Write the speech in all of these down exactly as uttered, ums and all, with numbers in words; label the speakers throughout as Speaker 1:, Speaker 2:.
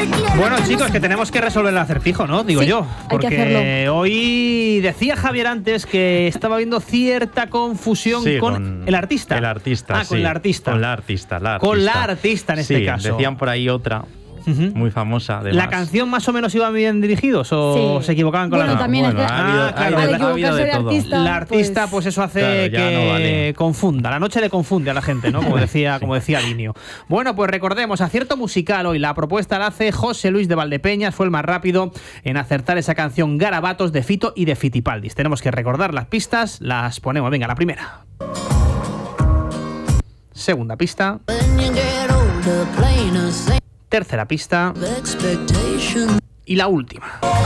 Speaker 1: Bueno, chicos, que tenemos que resolver el acertijo, ¿no? Digo
Speaker 2: sí,
Speaker 1: yo. Porque
Speaker 2: hay que hacerlo.
Speaker 1: Hoy decía Javier antes que estaba habiendo cierta confusión
Speaker 3: sí,
Speaker 1: con,
Speaker 3: con
Speaker 1: el artista.
Speaker 3: El artista,
Speaker 1: Ah,
Speaker 3: sí.
Speaker 1: con la artista.
Speaker 3: Con la artista, la artista.
Speaker 1: Con la artista en este
Speaker 3: sí,
Speaker 1: caso.
Speaker 3: Decían por ahí otra. Uh-huh. Muy famosa, además.
Speaker 1: ¿La canción más o menos iban bien dirigidos o
Speaker 2: Sí.
Speaker 1: se equivocaban con
Speaker 2: bueno,
Speaker 1: la
Speaker 2: también
Speaker 3: bueno,
Speaker 2: es que,
Speaker 3: ha habido,
Speaker 1: ah, claro,
Speaker 3: ha habido,
Speaker 2: al
Speaker 3: ha habido de
Speaker 2: equivocarse de
Speaker 3: todo.
Speaker 2: artista,
Speaker 1: La artista, pues,
Speaker 2: pues
Speaker 1: eso hace
Speaker 3: claro, ya
Speaker 1: que
Speaker 3: no vale.
Speaker 1: confunda. La noche le confunde a la gente, ¿no? Como decía, sí. como decía Linio. Bueno, pues recordemos, acierto musical hoy. La propuesta la hace José Luis de Valdepeñas. Fue el más rápido en acertar esa canción Garabatos de Fito y de Fitipaldis. Tenemos que recordar las pistas. Las ponemos. Venga, la primera. Segunda pista. Tercera pista. Y la última.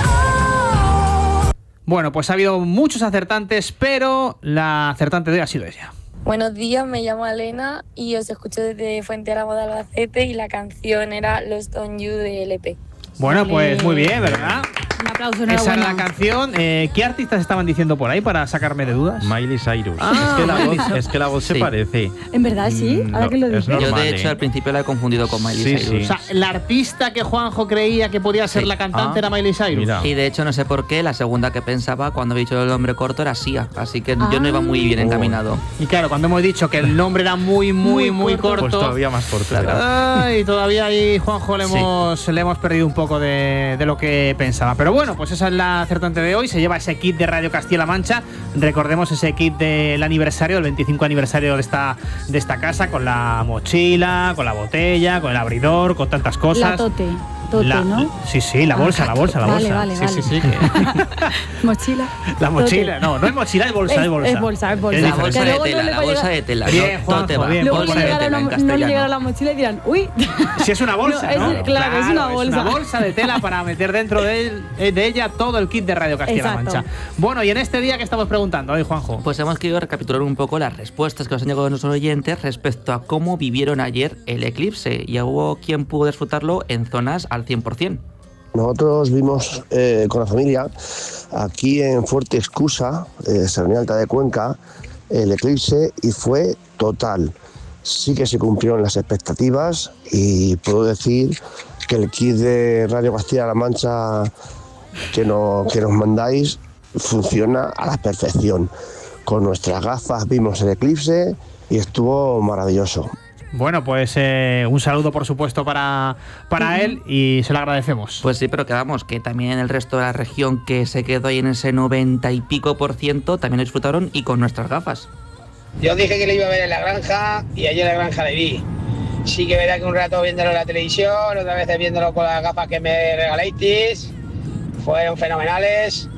Speaker 1: Bueno, pues ha habido muchos acertantes, pero la acertante de hoy ha sido ella.
Speaker 4: Buenos días, me llamo Elena y os escucho desde Fuente Álamo de Albacete y la canción era Lost on You de L P.
Speaker 1: Bueno,
Speaker 2: Vale.
Speaker 1: pues muy bien, ¿verdad?
Speaker 2: Un aplauso,
Speaker 1: Esa es
Speaker 2: enhorabuena.
Speaker 1: la canción. Eh, ¿Qué artistas estaban diciendo por ahí para sacarme de dudas?
Speaker 3: Miley Cyrus.
Speaker 1: Ah,
Speaker 3: es, que la
Speaker 1: Miley
Speaker 3: voz, es que la voz
Speaker 5: Sí.
Speaker 3: se parece.
Speaker 2: En verdad, sí,
Speaker 3: Mm,
Speaker 2: ahora
Speaker 3: no,
Speaker 2: que lo
Speaker 3: es
Speaker 2: dices.
Speaker 3: normal,
Speaker 5: Yo, de hecho,
Speaker 3: ¿eh?
Speaker 5: al principio la he confundido con Miley
Speaker 3: Sí,
Speaker 5: Cyrus.
Speaker 3: sí.
Speaker 1: O sea, la artista que Juanjo creía que podía ser
Speaker 5: Sí.
Speaker 1: la cantante
Speaker 3: Ah,
Speaker 1: era Miley Cyrus.
Speaker 3: mira.
Speaker 5: Y de hecho, no sé por qué, la segunda que pensaba cuando había dicho el nombre corto era Sia. Así que yo no iba muy bien
Speaker 3: Ah.
Speaker 5: encaminado.
Speaker 1: Y claro, cuando hemos dicho que el nombre era muy, muy, muy,
Speaker 2: Muy
Speaker 1: corto.
Speaker 3: Pues todavía más corto. era.
Speaker 1: Ay, todavía ahí, Juanjo, le
Speaker 5: Sí.
Speaker 1: hemos, le hemos perdido un poco de, de lo que pensaba. Pero bueno, pues esa es la acertante de hoy. Se lleva ese kit de Radio Castilla-La Mancha. Recordemos ese kit del aniversario, del veinticinco aniversario de esta, de esta casa, con la mochila, con la botella, con el abridor, con tantas cosas.
Speaker 2: La tote, tote,
Speaker 1: La-
Speaker 2: ¿no?
Speaker 1: Sí, sí, la bolsa,
Speaker 2: Ah,
Speaker 1: la bolsa, la
Speaker 2: vale,
Speaker 1: bolsa.
Speaker 2: vale,
Speaker 1: sí,
Speaker 2: vale.
Speaker 1: sí, sí, que-
Speaker 2: Mochila.
Speaker 1: La mochila,
Speaker 2: tote.
Speaker 1: no, no es mochila, es bolsa, es,
Speaker 2: Es-
Speaker 1: bolsa.
Speaker 2: es bolsa, es bolsa.
Speaker 1: Es
Speaker 5: La
Speaker 2: Que
Speaker 5: bolsa
Speaker 1: diferente.
Speaker 5: de
Speaker 2: luego no
Speaker 5: tela,
Speaker 2: le
Speaker 5: la
Speaker 2: va a
Speaker 5: bolsa
Speaker 2: llegar-
Speaker 5: de tela.
Speaker 1: Bien,
Speaker 5: no, tote
Speaker 1: Juanjo,
Speaker 5: va.
Speaker 1: bien.
Speaker 2: Luego no
Speaker 5: Bolsa de
Speaker 2: llegará,
Speaker 5: tela
Speaker 2: la,
Speaker 5: en
Speaker 2: no le llegará
Speaker 5: castellano.
Speaker 2: la mochila y dirán, uy.
Speaker 1: Si es una bolsa,
Speaker 2: No,
Speaker 1: ¿no?
Speaker 2: es- claro, es una bolsa.
Speaker 1: Es una bolsa de tela para meter dentro de, él- eh, de ella todo el kit de Radio Castilla-La
Speaker 2: Exacto.
Speaker 1: Mancha. Bueno, y en este día, ¿qué estamos preguntando hoy, Juanjo?
Speaker 5: Pues hemos querido recapitular un poco las respuestas que nos han llegado de nuestros oyentes respecto a cómo vivieron ayer el eclipse. Y hubo quien pudo disfrutarlo en zonas al cien por cien.
Speaker 6: Nosotros vimos eh, con la familia aquí en Fuerte Escusa, eh, Serranía Alta de Cuenca, el eclipse y fue total. Sí que se cumplieron las expectativas y puedo decir que el kit de Radio Castilla-La Mancha que, no, que nos mandáis funciona a la perfección. Con nuestras gafas vimos el eclipse y estuvo maravilloso.
Speaker 1: Bueno, pues eh, un saludo, por supuesto, para, para él y se lo agradecemos.
Speaker 5: Pues sí, pero que vamos, que también en el resto de la región que se quedó ahí en ese noventa y pico por ciento también lo disfrutaron y con nuestras gafas.
Speaker 7: Yo dije que lo iba a ver en la granja y ayer en la granja le vi. Sí que verá que un rato viéndolo en la televisión, otras veces viéndolo con las gafas que me regalasteis. Fueron fenomenales,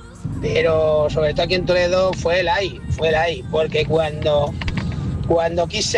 Speaker 7: pero sobre todo aquí en Toledo fue el ahí, fue el ahí, porque cuando, cuando quise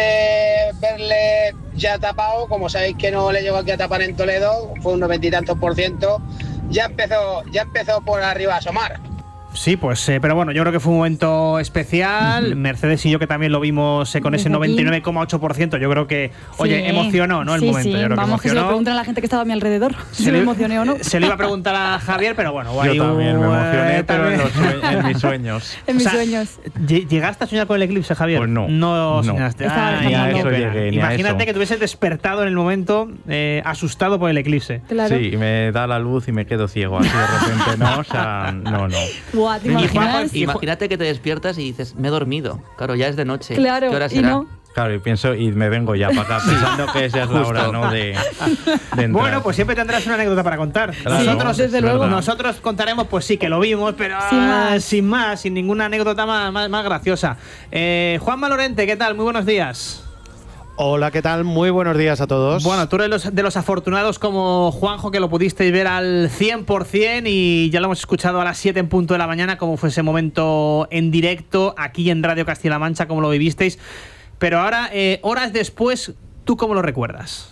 Speaker 7: verle ya tapado, como sabéis que no le llegó aquí a tapar en Toledo, fue un noventa y tantos por ciento, ya empezó, ya empezó por arriba a asomar.
Speaker 1: Sí, pues, eh, pero bueno, yo creo que fue un momento especial. Uh-huh. Mercedes y yo, que también lo vimos eh, con
Speaker 2: Desde
Speaker 1: ese noventa y nueve coma ocho por ciento, yo creo que, oye,
Speaker 2: sí.
Speaker 1: emocionó, ¿no? El
Speaker 2: sí,
Speaker 1: momento.
Speaker 2: Sí.
Speaker 1: Yo creo
Speaker 2: Vamos,
Speaker 1: que,
Speaker 2: que se lo preguntan a la gente que estaba a mi alrededor, si me emocioné o no.
Speaker 1: Se lo iba a preguntar a Javier, pero bueno.
Speaker 3: Yo también me emocioné,
Speaker 1: eh,
Speaker 3: pero en,
Speaker 1: también.
Speaker 3: los sue- en mis sueños.
Speaker 2: En mis
Speaker 1: O sea,
Speaker 2: sueños.
Speaker 1: ¿Llegaste a soñar con el eclipse, Javier?
Speaker 3: Pues no.
Speaker 1: No
Speaker 3: No.
Speaker 1: soñaste.
Speaker 2: Estaba
Speaker 1: Ay,
Speaker 2: dejando
Speaker 1: qué
Speaker 3: eso
Speaker 1: pena.
Speaker 3: llegué, ni a
Speaker 1: Imagínate
Speaker 3: eso.
Speaker 1: que te hubieses despertado en el momento eh, asustado por el eclipse.
Speaker 2: Claro.
Speaker 3: Sí, y me da la luz y me quedo ciego así de repente, ¿no? O sea, no, no.
Speaker 2: Buah, ¿te
Speaker 1: Y
Speaker 2: imaginas?
Speaker 1: Juanjo,
Speaker 5: Imagínate que te despiertas y dices, me he dormido. Claro, ya es de noche.
Speaker 2: Claro,
Speaker 5: ¿Qué hora
Speaker 2: y
Speaker 5: será?
Speaker 2: no.
Speaker 3: Claro, y pienso, y me vengo ya para acá pensando que esa es la hora, ¿no? De, de entrar.
Speaker 1: Bueno, pues siempre tendrás una anécdota para contar.
Speaker 3: Claro,
Speaker 1: nosotros,
Speaker 2: desde
Speaker 3: es
Speaker 2: luego.
Speaker 3: verdad.
Speaker 1: nosotros contaremos, pues sí, que lo vimos, pero
Speaker 2: Sin
Speaker 1: ah,
Speaker 2: más.
Speaker 1: sin más, sin ninguna anécdota más, más, más graciosa. Eh, Juan Malorente, ¿qué tal? Muy buenos días.
Speaker 8: Hola, ¿qué tal? Muy buenos días a todos.
Speaker 1: Bueno, tú eres los, de los afortunados como Juanjo, que lo pudisteis ver al cien por cien y ya lo hemos escuchado a las siete en punto de la mañana, como fue ese momento en directo aquí en Radio Castilla-La Mancha, como lo vivisteis. Pero ahora, eh, horas después, ¿tú cómo lo recuerdas?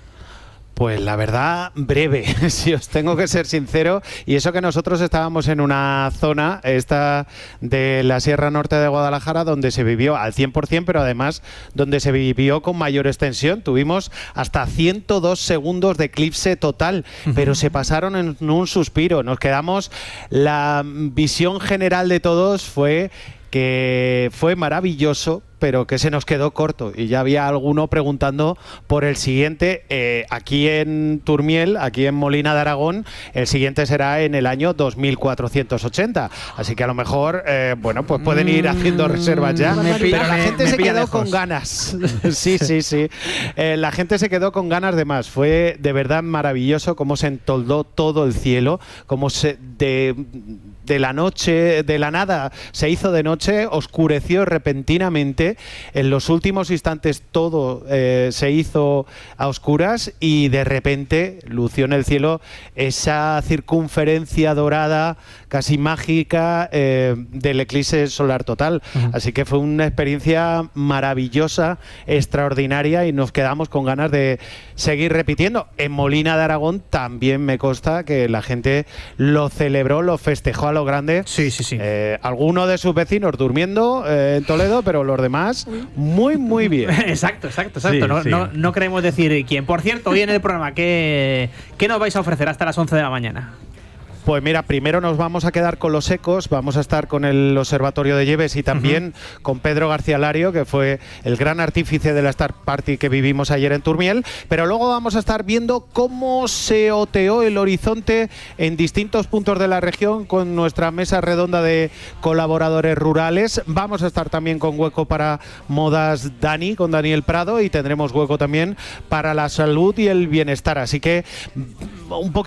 Speaker 8: Pues la verdad, breve, si os tengo que ser sincero. Y eso que nosotros estábamos en una zona, esta de la Sierra Norte de Guadalajara, donde se vivió al cien por cien, pero además donde se vivió con mayor extensión. Tuvimos hasta ciento dos segundos de eclipse total, pero se pasaron en un suspiro. Nos quedamos, la visión general de todos fue que fue maravilloso, pero que se nos quedó corto y ya había alguno preguntando por el siguiente. Eh, aquí en Turmiel, aquí en Molina de Aragón, el siguiente será en el año dos mil cuatrocientos ochenta. Así que a lo mejor, eh, bueno, pues pueden ir haciendo reservas ya.
Speaker 1: Me
Speaker 8: Pero
Speaker 1: pilla-
Speaker 8: la
Speaker 1: me-
Speaker 8: gente
Speaker 1: me
Speaker 8: se
Speaker 1: pilla
Speaker 8: quedó
Speaker 1: lejos.
Speaker 8: con ganas. Sí, sí, sí. Eh, la gente se quedó con ganas de más. Fue de verdad maravilloso cómo se entoldó todo el cielo, cómo se de, de la noche, de la nada, se hizo de noche, oscureció repentinamente. En los últimos instantes todo eh, se hizo a oscuras y de repente lució en el cielo esa circunferencia dorada, casi mágica, eh, del eclipse solar total. Uh-huh. Así que fue una experiencia maravillosa, extraordinaria, y nos quedamos con ganas de seguir repitiendo. En Molina de Aragón también me consta que la gente lo celebró, lo festejó a lo grande.
Speaker 1: Sí, sí, sí.
Speaker 8: Eh, algunos de sus vecinos durmiendo eh, en Toledo, pero los demás muy, muy bien.
Speaker 1: Exacto, exacto, exacto.
Speaker 3: Sí,
Speaker 1: no,
Speaker 3: sí.
Speaker 1: no, no queremos decir quién. Por cierto, hoy en el programa, ¿qué, ¿qué nos vais a ofrecer hasta las once de la mañana?
Speaker 8: Pues mira, primero nos vamos a quedar con los ecos, vamos a estar con el Observatorio de Lleves y también uh-huh. con Pedro García Lario, que fue el gran artífice de la Star Party que vivimos ayer en Turmiel, pero luego vamos a estar viendo cómo se oteó el horizonte en distintos puntos de la región con nuestra mesa redonda de colaboradores rurales. Vamos a estar también con hueco para Modas Dani, con Daniel Prado, y tendremos hueco también para la salud y el bienestar, así que un poquito